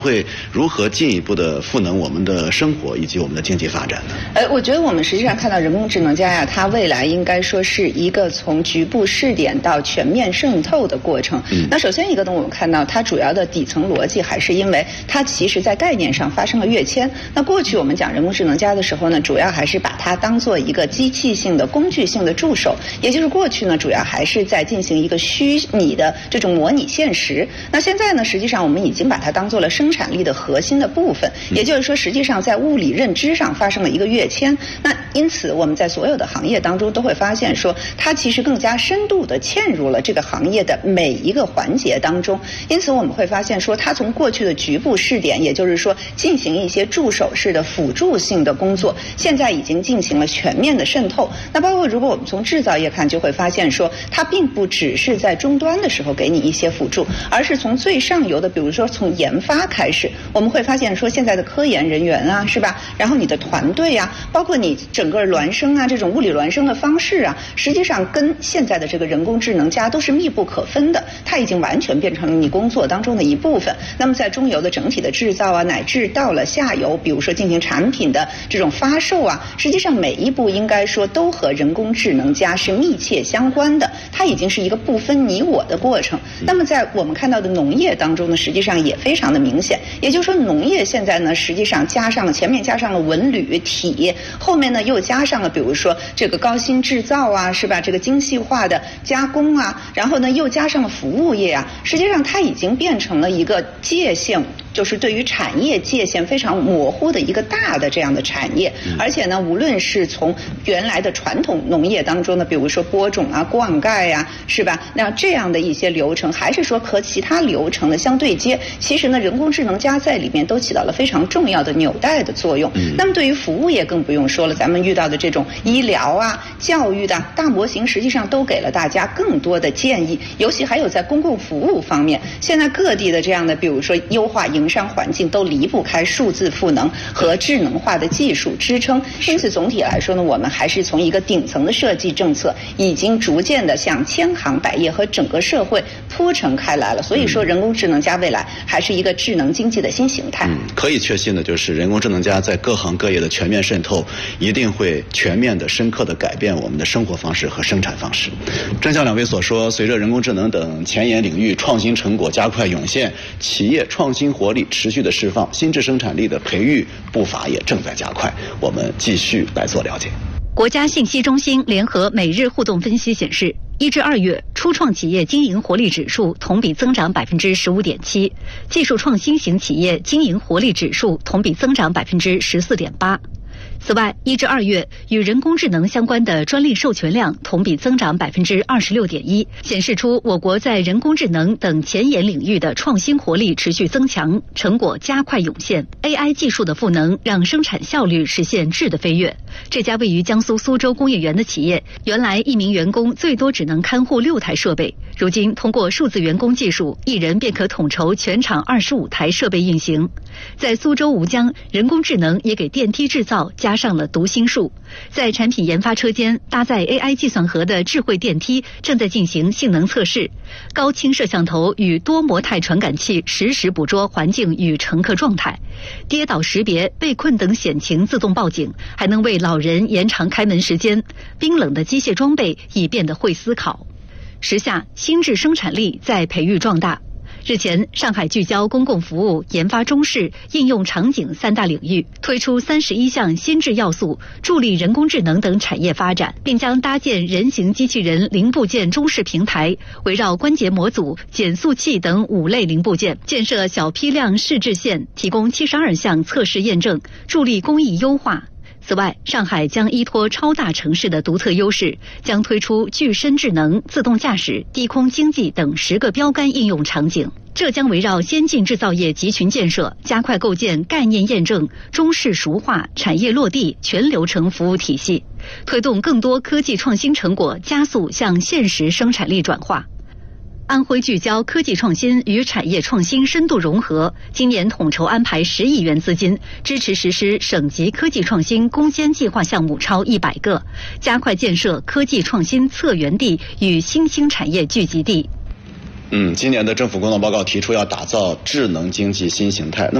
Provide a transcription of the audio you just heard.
会如何进一步的赋能我们的生活以及我们的经济发展呢？ 我觉得我们实际上看到人工智能加呀，它未来应该说是一个从局部试点到全面渗透的过程。那首先一个呢，我们看到它主要的底层逻辑还是因为它其实在概念上发生了跃迁。那过去我们讲人工智能加的时候呢，主要还是把它当做一个机器性的工具性的助手，也就是过去呢主要还是在进行一个虚拟的这种模拟现实。那现在呢，实际上我们已经把它当做了生产力的核心的部分，也就是说实际上在物理认知上发生了一个跃迁。那因此我们在所有的行业当中都会发现说，它其实更加深度的嵌入了这个行业的每一个环节当中。因此我们会发现说，它从过去的局部试点，也就是说进行一些助手式的辅助性的工作，现在已经进行了全面的渗透。那包括如果我们从制造业看，就会发现说，它并不只是在终端的时候给你一些辅助，而是从最上游的，比如说从研发开始，我们会发现说，现在的科研人员啊，是吧？然后你的团队啊，包括你整个孪生啊，这种物理孪生的方式啊，实际上跟现在的这个人工智能加都是密不可分的，它已经完全变成了你工作当中的一部分。那么在中游的整体的制造啊，乃至到了下游，比如说进行产品的这种发售啊，实际上每一步应该说都和人工智能加是密切相关的，它已经是一个不分你我的过程。那么在我们看到的农业当中呢，实际上也非常的明显，也就是说农业现在呢，实际上前面加上了文旅体，后面呢又加上了比如说这个高新制造啊，是吧？这个精细化的加工啊，然后呢又加上了服务业啊，实际上它已经变成了一个界限，就是对于产业界限非常模糊的一个大的这样的产业。而且呢，无论是从原来的传统农业当中呢，比如说播种啊、灌溉啊，是吧？那这样的一些流程，还是说和其他流程的相对接，其实呢，人工智能加在里面都起到了非常重要的纽带的作用。那么对于服务业更不用说了，咱们遇到的这种医疗啊、教育的大模型，实际上都给了大家更多的建议。尤其还有在公共服务方面，现在各地的这样的，比如说优化营商环境，都离不开数字赋能和智能化的技术支撑。因此总体来说呢，我们还是从一个顶层的设计政策，已经逐渐的向千行百业和整个社会铺陈开来了。所以说，人工智能加未来还是一个智能经济的新形态。 可以确信的就是，人工智能加在各行各业的全面渗透，一定会全面的、深刻的改变我们的生活方式和生产方式。正像两位所说，随着人工智能等前沿领域创新成果加快涌现，企业创新活力持续的释放，新质生产力的培育步伐也正在加快。我们继续来做了解。 国家信息中心联合每日互动分析显示，1至2月初创企业经营活力指数同比增长15.7%，技术创新型企业经营活力指数同比增长14.8%。此外，1至2月与人工智能相关的专利授权量同比增长26.1%，显示出我国在人工智能等前沿领域的创新活力持续增强，成果加快涌现。AI 技术的赋能让生产效率实现质的飞跃。这家位于江苏苏州工业园的企业，原来1名员工最多只能看护6台设备，如今通过数字员工技术，1人便可统筹全场25台设备运行。在苏州吴江，人工智能也给电梯制造加上了读心术。在产品研发车间，搭载 AI 计算盒的智慧电梯正在进行性能测试，高清摄像头与多模态传感器实时捕捉环境与乘客状态，跌倒识别、被困等险情自动报警，还能为老人延长开门时间。冰冷的机械装备已变得会思考。时下，新质生产力在培育壮大。日前，上海聚焦公共服务、研发中试、应用场景3大领域，推出31项新质要素，助力人工智能等产业发展，并将搭建人形机器人零部件中试平台，围绕关节模组、减速器等5类零部件，建设小批量试制线，提供72项测试验证，助力工艺优化。此外，上海将依托超大城市的独特优势，将推出具身智能、自动驾驶、低空经济等10个标杆应用场景。这将围绕先进制造业集群建设，加快构建概念验证、中试熟化、产业落地全流程服务体系，推动更多科技创新成果加速向现实生产力转化。安徽聚焦科技创新与产业创新深度融合，今年统筹安排10亿元资金，支持实施省级科技创新攻坚计划项目超100个，加快建设科技创新策源地与新兴产业聚集地。 今年的政府工作报告提出要打造智能经济新形态。